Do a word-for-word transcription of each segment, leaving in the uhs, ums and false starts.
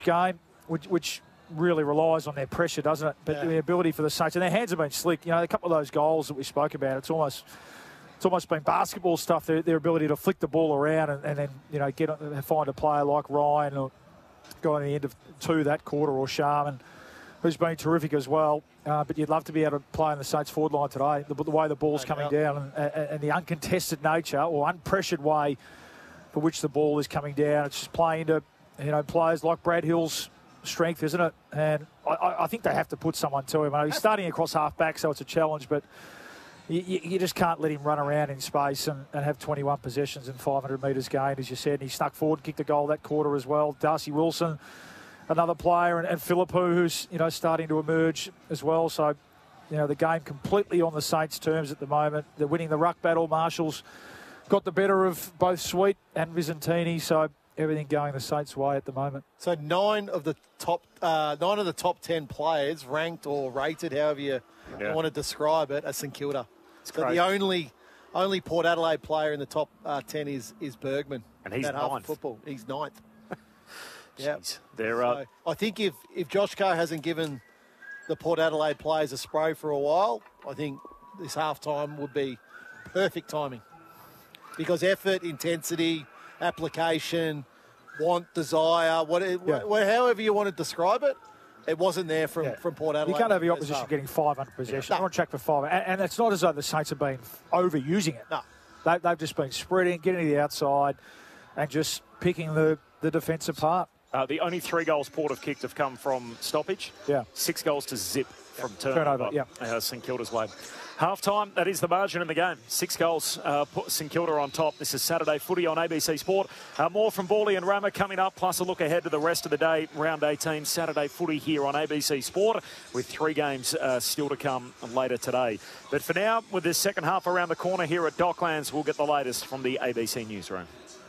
game, which, which really relies on their pressure, doesn't it? But yeah. the ability for the Saints, and their hands have been slick. You know, a couple of those goals that we spoke about, it's almost it's almost been basketball stuff. Their, their ability to flick the ball around and, and then you know get find a player like Ryan or guy on the end of two that quarter, or Sharman, who's been terrific as well. Uh, but you'd love to be able to play in the Saints forward line today. The, the way the ball's coming down and, and, and the uncontested nature or unpressured way for which the ball is coming down. It's just playing into you know players like Brad Hill's strength, isn't it? And I, I think they have to put someone to him. I know he's starting across half back, so it's a challenge, but you, you just can't let him run around in space and, and have twenty-one possessions and five hundred metres gained, as you said. And he snuck forward, kicked the goal that quarter as well. Darcy Wilson, another player, and, and Philippou, who's you know starting to emerge as well. So, you know, the game completely on the Saints' terms at the moment. They're winning the ruck battle. Marshall's got the better of both Sweet and Visentini, so everything going the Saints' way at the moment. So nine of the top uh, nine of the top ten players ranked or rated, however you yeah. want to describe it, are St Kilda. It's so the only only Port Adelaide player in the top uh, ten is is Bergman. And he's ninth. Football. He's ninth. Yeah, they're. Uh... So I think if if Josh Kerr hasn't given the Port Adelaide players a spray for a while, I think this halftime would be perfect timing, because effort, intensity, application, want, desire, what, yeah. what, however you want to describe it, it wasn't there from, yeah. from Port Adelaide. You can't have the opposition getting five hundred possessions. Yeah. No. They're on track for five. And, and it's not as though the Saints have been overusing it. No. They, they've just been spreading, getting to the outside and just picking the, the defence apart. Uh, the only three goals Port have kicked have come from stoppage. Yeah. Six goals to zip from yeah. turnover. turnover yeah. Uh, St Kilda's way. Half-time, that is the margin in the game. Six goals, uh, put St Kilda on top. This is Saturday footy on A B C Sport. Uh, more from Bawley and Rama coming up, plus a look ahead to the rest of the day. Round eighteen, Saturday footy here on A B C Sport, with three games uh, still to come later today. But for now, with this second half around the corner here at Docklands, we'll get the latest from the A B C Newsroom.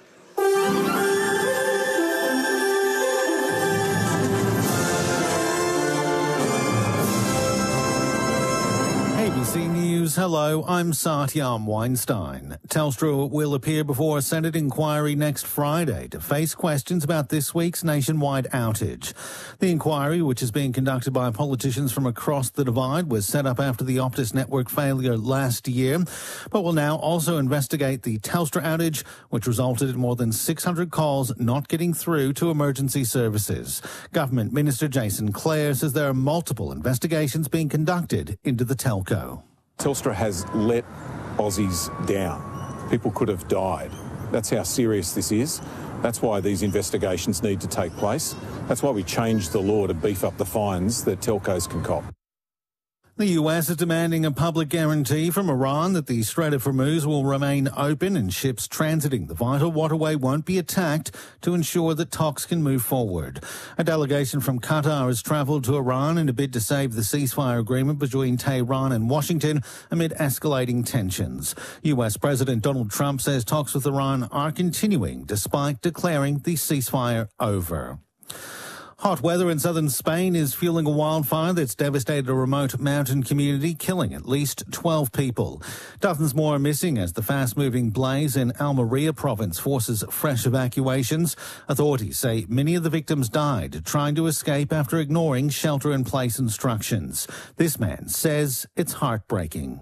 A B C News, hello, I'm Satyam Weinstein. Telstra will appear before a Senate inquiry next Friday to face questions about this week's nationwide outage. The inquiry, which is being conducted by politicians from across the divide, was set up after the Optus network failure last year, but will now also investigate the Telstra outage, which resulted in more than six hundred calls not getting through to emergency services. Government Minister Jason Clare says there are multiple investigations being conducted into the telco. Telstra has let Aussies down. People could have died. That's how serious this is. That's why these investigations need to take place. That's why we changed the law to beef up the fines that telcos can cop. The U S is demanding a public guarantee from Iran that the Strait of Hormuz will remain open and ships transiting the vital waterway won't be attacked to ensure that talks can move forward. A delegation from Qatar has travelled to Iran in a bid to save the ceasefire agreement between Tehran and Washington amid escalating tensions. U S President Donald Trump says talks with Iran are continuing despite declaring the ceasefire over. Hot weather in southern Spain is fueling a wildfire that's devastated a remote mountain community, killing at least twelve people. Dozens more are missing as the fast-moving blaze in Almeria province forces fresh evacuations. Authorities say many of the victims died trying to escape after ignoring shelter-in-place instructions. This man says it's heartbreaking.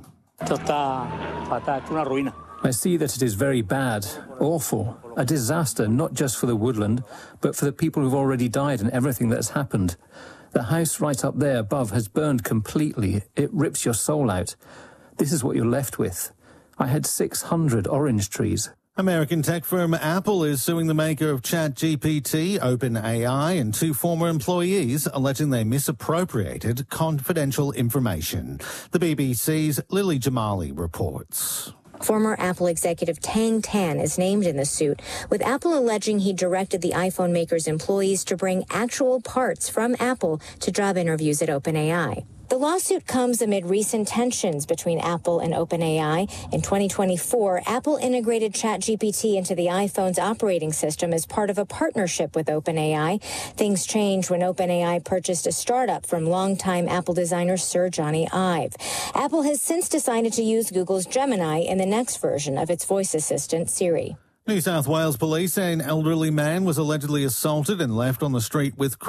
I see that it is very bad, awful, a disaster not just for the woodland, but for the people who've already died and everything that's happened. The house right up there above has burned completely. It rips your soul out. This is what you're left with. I had six hundred orange trees. American tech firm Apple is suing the maker of ChatGPT, OpenAI, and two former employees, alleging they misappropriated confidential information. The B B C's Lily Jamali reports. Former Apple executive Tang Tan is named in the suit, with Apple alleging he directed the iPhone maker's employees to bring actual parts from Apple to job interviews at OpenAI. The lawsuit comes amid recent tensions between Apple and OpenAI. In twenty twenty-four, Apple integrated ChatGPT into the iPhone's operating system as part of a partnership with OpenAI. Things changed when OpenAI purchased a startup from longtime Apple designer Sir Johnny Ive. Apple has since decided to use Google's Gemini in the next version of its voice assistant, Siri. New South Wales police say an elderly man was allegedly assaulted and left on the street with